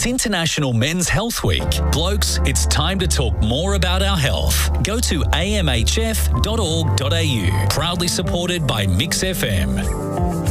It's International Men's Health Week. Blokes, it's time to talk more about our health. Go to amhf.org.au. Proudly supported by Mix FM.